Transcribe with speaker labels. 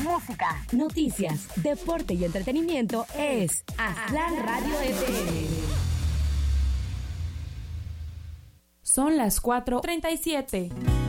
Speaker 1: música, noticias, deporte y entretenimiento es Aztlán Radio FM.
Speaker 2: Son las 4:37.